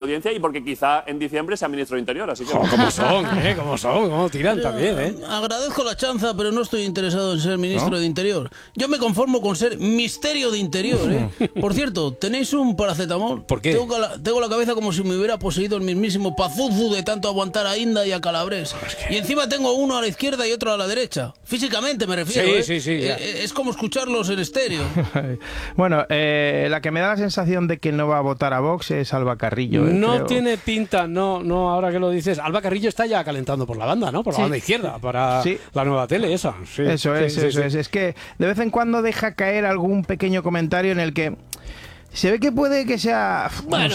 audiencia y porque quizá en diciembre sea ministro de Interior. Así que... ¿Cómo son? ¿Cómo tiran también, Agradezco la chanza, pero no estoy interesado en ser ministro de Interior. Yo me conformo con ser misterio de Interior, Por cierto, ¿tenéis un paracetamol? ¿Por qué? Tengo la cabeza como si me hubiera poseído el mismísimo Pazuzu de tanto aguantar a Inda y a Calabres. Y encima tengo uno a la izquierda y otro a la derecha. Físicamente me refiero, Sí. Es como escucharlos en estéreo. Bueno, la que me da la sensación de que no va a votar a Vox es Alba Carrillo. No creo. tiene pinta, no, ahora que lo dices. Alba Carrillo está ya calentando por la banda, ¿no? Por la banda izquierda, para la nueva tele esa. Sí. Eso es. Es que de vez en cuando deja caer algún pequeño comentario en el que se ve que puede que sea...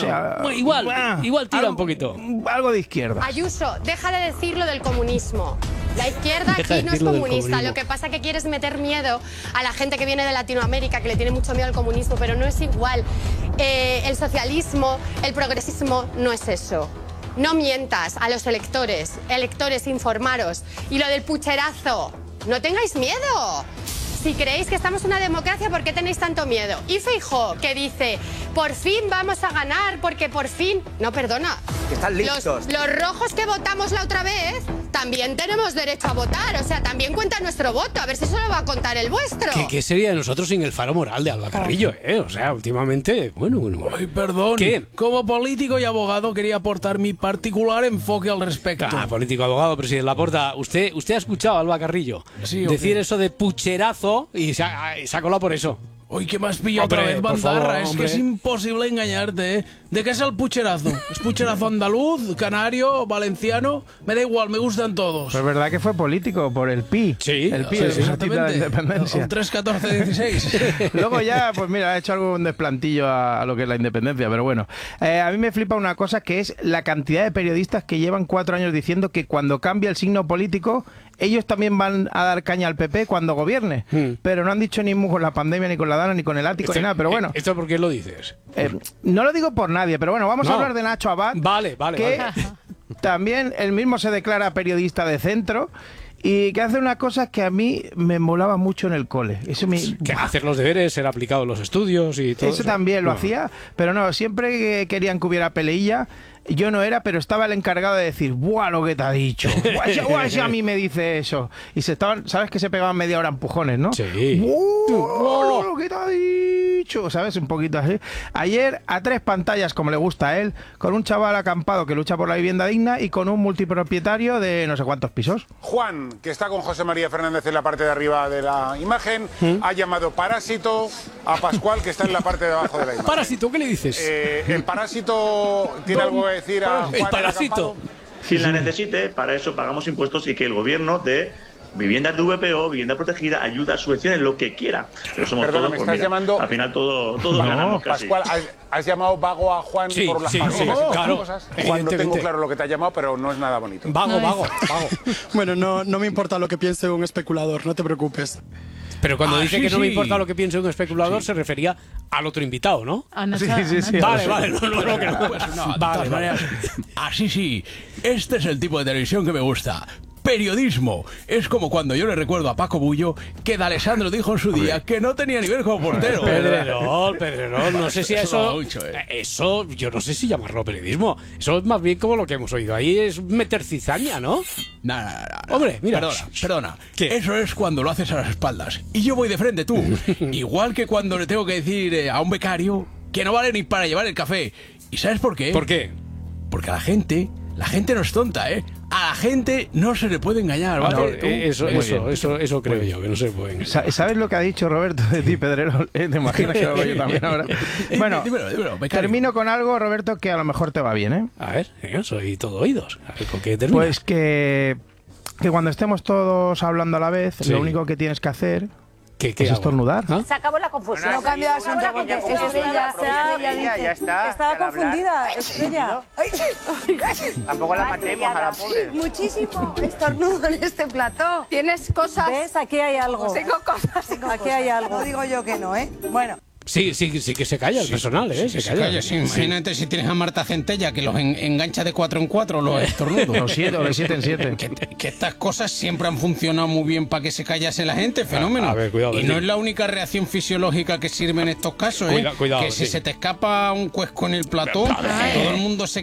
igual tira un poquito. Algo de izquierda. Ayuso, deja de decir lo del comunismo. La izquierda aquí no es comunista. Lo que pasa es que quieres meter miedo a la gente que viene de Latinoamérica, que le tiene mucho miedo al comunismo, pero no es igual. El socialismo, el progresismo no es eso. No mientas a los electores. Electores, informaros. Y lo del pucherazo, no tengáis miedo. Si creéis que estamos en una democracia, ¿por qué tenéis tanto miedo? Y Feijóo, que dice, por fin vamos a ganar, porque por fin... No, perdona. Están listos. Los rojos que votamos la otra vez, también tenemos derecho a votar. O sea, también cuenta nuestro voto. A ver si solo va a contar el vuestro. ¿Qué sería de nosotros sin el faro moral de Alba Carrillo, O sea, últimamente, bueno. Ay, perdón. ¿Qué? Como político y abogado quería aportar mi particular enfoque al respecto. Político, abogado, presidente Laporta. ¿Usted ha escuchado a Alba Carrillo decir eso de pucherazo y se ha colado por eso? Uy, ¿qué me has pillado otra vez, bandarra? Es que es imposible engañarte, ¿De qué es el pucherazo? ¿Es pucherazo andaluz, canario, valenciano? Me da igual, me gustan todos. Pero es verdad que fue político por el PI. Sí, el PI, el Partido de la Independencia. Un 3, 14, 16. Luego ya, pues mira, ha hecho algún desplantillo a lo que es la independencia, pero bueno. A mí me flipa una cosa que es la cantidad de periodistas que llevan 4 años diciendo que cuando cambia el signo político, ellos también van a dar caña al PP cuando gobierne. Pero no han dicho ni mu con la pandemia, ni con la Dana, ni con el ático, ni nada, pero bueno. ¿Esto por qué lo dices? No lo digo por nadie, pero bueno, vamos a hablar de Nacho Abad. Vale. También él mismo se declara periodista de centro y que hace una cosa que a mí me molaba mucho en el cole. Que hacer los deberes, ser aplicado en los estudios y todo. Eso también lo hacía, pero no, siempre que querían que hubiera peleilla, yo no era, pero estaba el encargado de decir, ¡buah, lo que te ha dicho! ¡Buah, a mí me dice eso! Y ¿sabes que se pegaban media hora empujones, no? Sí. ¡Buah, lo que te ha dicho! ¿Sabes? Un poquito así. Ayer, a 3 pantallas, como le gusta a él, con un chaval acampado que lucha por la vivienda digna y con un multipropietario de no sé cuántos pisos. Juan, que está con José María Fernández en la parte de arriba de la imagen, ha llamado parásito a Pascual, que está en la parte de abajo de la imagen. ¿Parásito? ¿Qué le dices? ¿El parásito tiene algo que decir a Juan? El parásito. Quien la necesite, para eso pagamos impuestos y que el gobierno de viviendas de VPO, vivienda protegida, ayuda, subvenciones, lo que quiera. Pero somos Perdona, todos, ¿me pues, estás llamando? al final todos ganamos casi. Pascual, ¿has llamado vago a Juan por las partidas y claro, cosas? Juan, no tengo claro lo que te ha llamado, pero no es nada bonito. Vago. Bueno, no me importa lo que piense un especulador, no te preocupes. Pero cuando dice que no me importa lo que piense un especulador, se refería al otro invitado, ¿no? Sí. Vale, no. Vale. Así sí, este es el tipo de televisión que me gusta. Periodismo. Es como cuando yo le recuerdo a Paco Bullo que D'Alessandro dijo en su día que no tenía nivel como portero. Pedrerol, no sé si eso... Eso, yo no sé si llamarlo periodismo. Eso es más bien como lo que hemos oído ahí, es meter cizaña, ¿no? No. Hombre, mira. Perdona. ¿Qué? Eso es cuando lo haces a las espaldas. Y yo voy de frente, tú. Igual que cuando le tengo que decir a un becario que no vale ni para llevar el café. ¿Y sabes por qué? ¿Por qué? Porque la gente no es tonta, A la gente no se le puede engañar, ¿vale? Eso creo yo, que no se puede engañar. ¿Sabes lo que ha dicho Roberto de ti, Pedrerol? ¿Te imaginas que lo hago yo también ahora? Bueno, dímelo, termino con algo, Roberto, que a lo mejor te va bien, ¿eh? A ver, yo soy todo oídos. A ver, ¿con qué termina? Pues que cuando estemos todos hablando a la vez, lo único que tienes que hacer es estornudar. Se acabó la confusión. No cambia de asunto porque Estrella ya está. Estaba confundida, Estrella. Tampoco la matemos a la pobre. Muchísimo estornudo en este plató. Tienes cosas... ¿Ves? Aquí hay algo. Tengo cosas. Aquí hay algo. No digo yo que no, Bueno. Sí que se calla el personal, Se calla. Sí, imagínate si tienes a Marta Centella que los engancha de 4 en 4 los estornudos. Los 7 o de 7 en 7. Que estas cosas siempre han funcionado muy bien para que se callase la gente, fenómeno. A ver, cuidado. Y no es la única reacción fisiológica que sirve en estos casos, Cuidado, que si se te escapa un cuesco en el plató, todo el mundo se